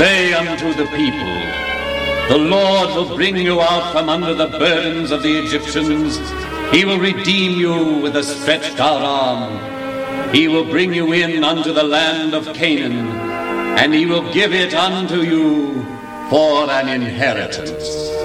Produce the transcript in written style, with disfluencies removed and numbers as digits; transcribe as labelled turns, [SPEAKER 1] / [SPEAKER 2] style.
[SPEAKER 1] Say unto the people, the Lord will bring you out from under the burdens of the Egyptians. He will redeem you with a stretched out arm. He will bring you in unto the land of Canaan, and he will give it unto you for an inheritance.